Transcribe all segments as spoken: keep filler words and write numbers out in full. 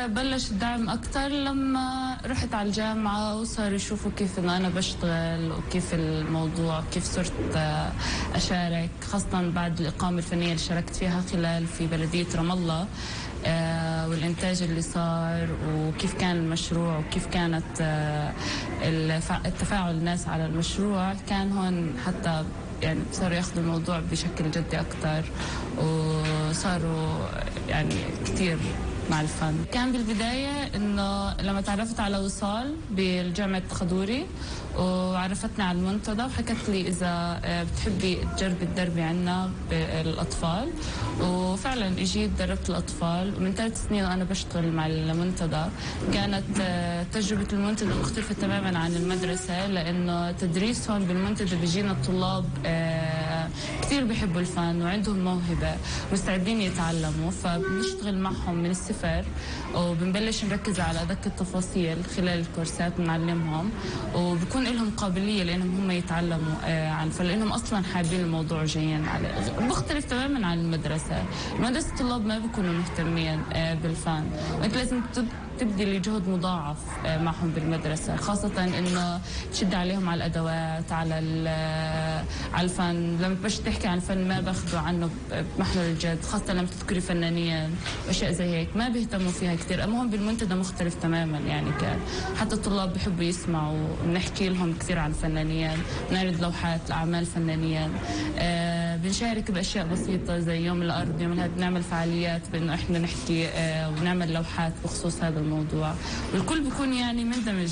بلش الدعم أكتر لما رحت على الجامعة وصاروا يشوفوا كيف إنه أنا بشتغل وكيف الموضوع، كيف صرت أشارك، خاصة بعد الإقامة الفنية اللي شاركت فيها خلال في بلدية رام الله. آه والإنتاج اللي صار وكيف كان المشروع وكيف كانت آه التفاعل الناس على المشروع، كان هون حتى يعني صاروا ياخذوا الموضوع بشكل جدي أكتر، وصاروا يعني كتير مع الفن. كان بالبداية إنه لما تعرفت على وصال بالجامعة خدوري وعرفتني على المنتدى وحكت لي إذا بتحبي تجربي تدربي عنا بالأطفال، وفعلا إجيت دربت الأطفال، ومن ثلاث سنين وأنا بشتغل مع المنتدى. كانت تجربة المنتدى مختلفة تماما عن المدرسة، لأنه تدريس هون بالمنتدى بيجينا الطلاب كثير بيحبوا الفن وعندهم موهبة مستعدين يتعلموا، فبنشتغل معهم من الصفر وبنبلش نركز على أدق التفاصيل خلال الكورسات، بنعلمهم وبكون لهم قابلية لأنهم هم يتعلموا عن فلأنهم أصلا حابين الموضوع وجايين عليه. مختلف تماما عن المدرسة. المدرسة الطلاب ما بيكونوا مهتمين بالفن، وأنت لازم تبذلي جهد مضاعف معهم بالمدرسة، خاصة إنه تشد عليهم على الأدوات، على على الفن. لما تبش تحكي عن فن ما باخذوا عنه بمحمل الجد، خاصة لما تذكري فنانيا وأشياء زي هيك ما بيهتموا فيها كثير. أما هم بالمنتدى مختلف تماما، يعني كان حتى الطلاب بيحبوا يسمعوا، بنحكي لهم كثير عن فنانيا، بنعرض لوحات لأعمال فنانيا، آه بنشارك بأشياء بسيطة زي يوم الأرض، يوم الأرض بنعمل فعاليات بإنه إحنا نحكي آه ونعمل لوحات بخصوص هذا الموضوع، والكل بيكون يعني مندمج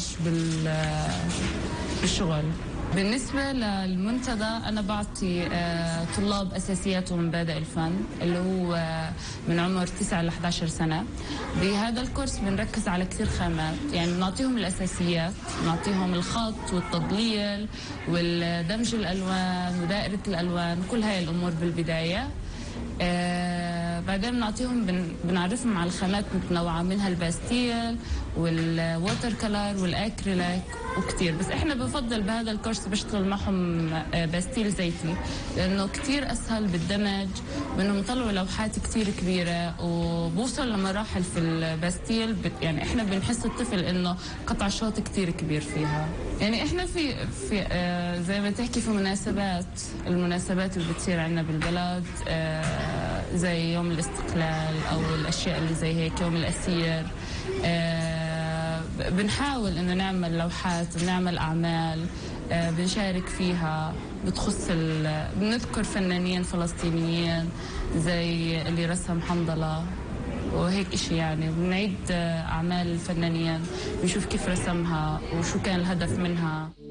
بالشغل. بالنسبة للمنتدى أنا بعطي آه طلاب أساسيات ومبادئ الفن اللي هو آه من عمر تسعة ل إحدى عشر سنة. بهذا الكورس بنركز على كثير خامات، يعني بنعطيهم الأساسيات، بنعطيهم الخط والتضليل والدمج الألوان ودائرة الألوان، كل هاي الأمور بالبداية. آه بعدين بنعطيهم بن بنعرفهم على الخامات متنوعة، منها الباستيل والووتر كلر والأكريليك وكتير. بس احنا بفضل بهذا الكورس بشتغل معهم باستيل زيتي، لانه كتير اسهل بالدمج، بانهم يطلعوا لوحات كتير كبيره وبوصل لمراحل في الباستيل بت يعني احنا بنحس الطفل انه قطع شوط كتير كبير فيها. يعني احنا في في آه زي ما تحكي في مناسبات، المناسبات اللي بتصير عندنا بالبلد آه زي يوم الاستقلال او الاشياء اللي زي هيك، يوم الاسير، آه بنحاول انه نعمل لوحات ونعمل اعمال آه بنشارك فيها بتخص بنذكر فنانين فلسطينيين زي اللي رسم حنظله وهيك اشي، يعني بنعيد اعمال الفنانين بنشوف كيف رسمها وشو كان الهدف منها.